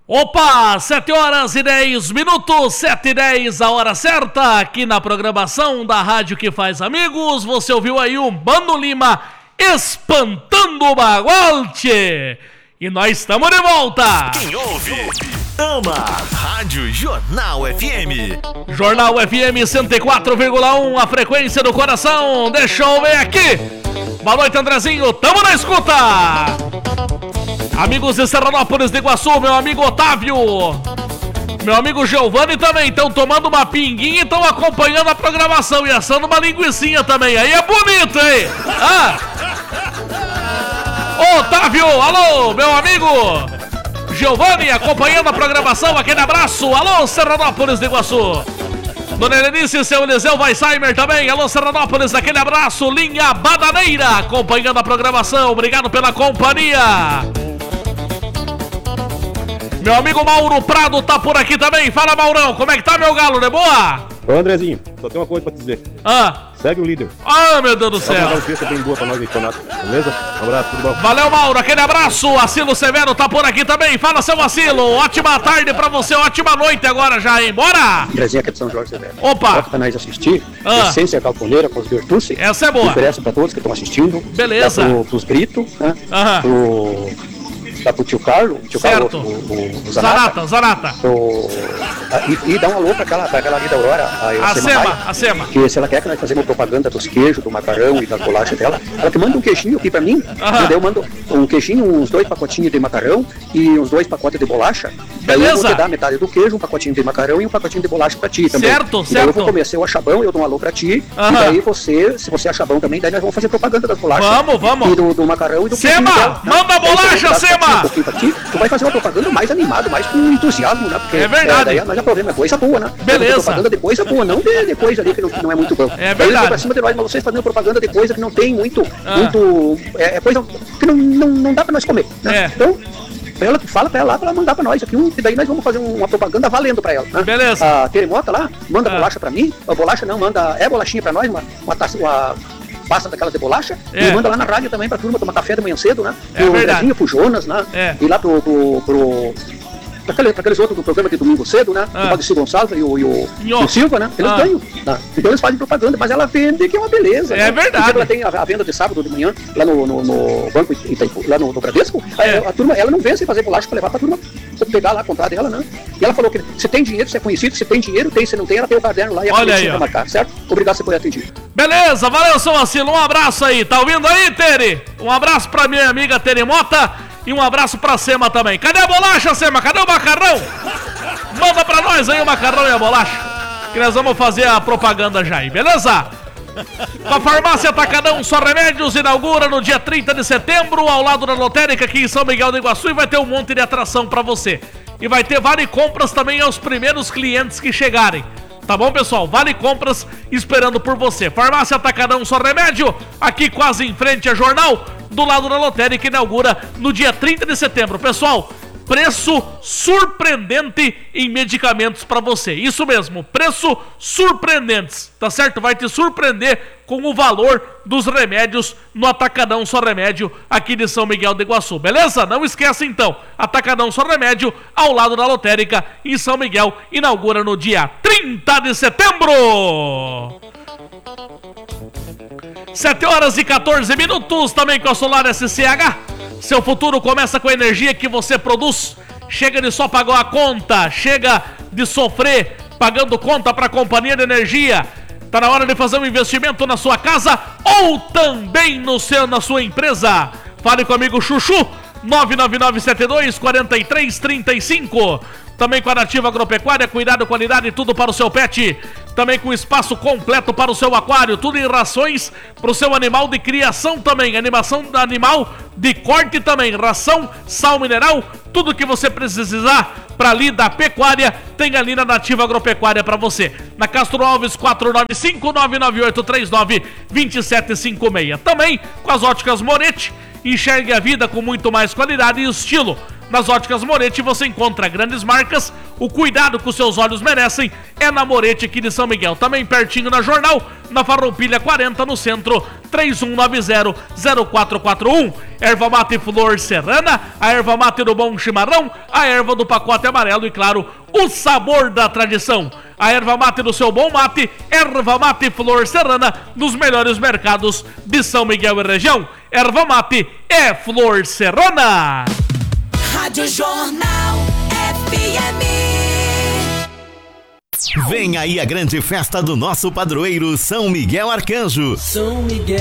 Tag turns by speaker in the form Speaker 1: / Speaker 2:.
Speaker 1: Opa, 7h10, 7h10, a hora certa, aqui na programação da Rádio que Faz Amigos. Você ouviu aí o Mano Lima espantando o bagualte. E nós estamos de volta.
Speaker 2: Quem ouve, ama. Rádio Jornal FM.
Speaker 1: Jornal FM 104,1, a frequência do coração. Deixa eu ver aqui. Boa noite, Andrezinho, tamo na escuta. Amigos de Serranópolis de Iguaçu, meu amigo Otávio, meu amigo Giovanni também estão tomando uma pinguinha e estão acompanhando a programação e assando uma linguicinha também. Aí é bonito, hein? Otávio, alô, meu amigo Giovanni, acompanhando a programação, aquele abraço. Alô, Serranópolis de Iguaçu. Dona Helenice e seu Eliseu Weissheimer também. Alô, Serranópolis, aquele abraço. Linha Bananeira, acompanhando a programação. Obrigado pela companhia. Meu amigo Mauro Prado tá por aqui também. Fala, Maurão, como é que tá, meu galo, de boa?
Speaker 3: Ô, Andrezinho, só tem uma coisa pra te dizer. Segue o líder.
Speaker 1: Meu Deus do céu.
Speaker 3: Vamos dar uma festa bem boa pra nós aí, campeonato. Beleza? Um abraço, tudo bom?
Speaker 1: Valeu, Mauro, aquele abraço. Asilo Severo tá por aqui também. Fala, seu Asilo. Ótima tarde pra você, ótima noite agora já, hein? Bora!
Speaker 4: Andrezinho aqui de São Jorge Severo.
Speaker 1: Opa!
Speaker 4: Bota pra nós assistir. Essência Galponeira com os Bertucci.
Speaker 1: Essa é boa.
Speaker 4: Oferece pra todos que estão assistindo.
Speaker 1: Beleza.
Speaker 4: Dá pros Brito, né? Dá pro tio Carlos,
Speaker 1: certo.
Speaker 4: O
Speaker 1: Zanata.
Speaker 4: E dá um alô pra aquela ali da Aurora,
Speaker 1: a Sema.
Speaker 4: Que se ela quer que nós façamos propaganda dos queijos, do macarrão e das bolachas dela, ela que manda um queijinho aqui pra mim. Daí eu mando um queijinho, uns 2 pacotinhos de macarrão e uns 2 pacotes de bolacha. Daí eu vou te dar metade do queijo, um pacotinho de macarrão e um pacotinho de bolacha pra ti também.
Speaker 1: Certo.
Speaker 4: Daí eu vou comer seu achabão, eu dou um alô pra ti. E daí você, se você achabão também, daí nós vamos fazer propaganda das bolachas.
Speaker 1: Vamos.
Speaker 4: E do macarrão e do
Speaker 1: Sema,
Speaker 4: dela,
Speaker 1: manda a bolacha, Sema!
Speaker 4: Um pouquinho pra ti, tu vai fazer uma propaganda mais animada, mais com entusiasmo, né? Porque,
Speaker 1: é verdade.
Speaker 4: Daí nós já provemos, é coisa boa, né?
Speaker 1: Beleza.
Speaker 4: Propaganda de coisa boa, não de coisa ali que não é muito bom.
Speaker 1: É verdade.
Speaker 4: Aí pra cima de nós, mas vocês fazendo propaganda de coisa que não tem muito é coisa que não dá pra nós comer, né? Então, ela que fala pra ela lá, pra ela mandar pra nós aqui, e daí nós vamos fazer uma propaganda valendo pra ela, né?
Speaker 1: Beleza.
Speaker 4: A Teremota lá, manda bolacha pra mim, a bolacha não, manda, bolachinha pra nós, uma taça, pasta daquelas de bolacha, e manda lá na rádio também pra turma tomar café de manhã cedo, né? Pro Andrezinho, pro Jonas, né? E lá pra aqueles outros do programa de domingo cedo, né? O Valdeci Gonçalves e o Silva, né? Eles ganham. Né? Então eles fazem propaganda, mas ela vende que é uma beleza.
Speaker 1: É, né? Verdade.
Speaker 4: Ela tem a venda de sábado de manhã lá no Banco Itaipu, lá no Bradesco. A turma, ela não vê sem fazer bolacha pra levar pra turma pegar lá, comprar dela, né? E ela falou que se tem dinheiro, se é conhecido, se tem dinheiro, tem, se não tem, ela tem o caderno lá e a canetinha pra marcar, certo? Obrigado por ter atendido.
Speaker 1: Beleza, valeu, seu Asilo, um abraço aí. Tá ouvindo aí, Tere? Um abraço pra minha amiga Teremota e um abraço pra Sema também. Cadê a bolacha, Sema? Cadê o macarrão? Manda pra nós aí o macarrão e a bolacha, que nós vamos fazer a propaganda já aí, beleza? A Farmácia Atacadão Só Remédios inaugura no dia 30 de setembro, ao lado da lotérica aqui em São Miguel do Iguaçu, e vai ter um monte de atração pra você. E vai ter vale compras também aos primeiros clientes que chegarem. Tá bom, pessoal? Vale compras esperando por você. Farmácia Atacadão Só Remédio, aqui quase em frente a Jornal, do lado da lotérica, inaugura no dia 30 de setembro. Pessoal, preço surpreendente em medicamentos para você. Isso mesmo, preço surpreendentes, tá certo? Vai te surpreender com o valor dos remédios no Atacadão Só Remédio aqui de São Miguel do Iguaçu, beleza? Não esqueça então, Atacadão Só Remédio ao lado da lotérica em São Miguel, inaugura no dia 30 de setembro. 7h14, também com a Solar SCH. Seu futuro começa com a energia que você produz. Chega de só pagar a conta, chega de sofrer pagando conta para a companhia de energia. Tá na hora de fazer um investimento na sua casa ou também na sua empresa. Fale comigo, Chuchu, 99972-4335. Também com a Nativa Agropecuária, cuidado, qualidade, tudo para o seu pet. Também com espaço completo para o seu aquário, tudo em rações para o seu animal de criação também. Animação do animal de corte também, ração, sal mineral, tudo que você precisar para ali da pecuária, tem ali na Nativa Agropecuária para você. Na Castro Alves 495-99839-2756. Também com as óticas Moretti, enxergue a vida com muito mais qualidade e estilo. Nas óticas Moretti você encontra grandes marcas, O cuidado que os seus olhos merecem é na Moretti aqui de São Miguel. Também pertinho na Jornal, na Farroupilha 40 no centro, 3190-0441. Erva mate Flor Serrana, a erva mate do bom chimarrão, a erva do pacote amarelo e, claro, o sabor da tradição. A erva mate do seu bom mate, erva mate Flor Serrana, nos melhores mercados de São Miguel e região. Erva mate é Flor Serrana.
Speaker 5: Rádio Jornal FM.
Speaker 2: Vem aí a grande festa do nosso padroeiro São Miguel Arcanjo.
Speaker 5: São Miguel.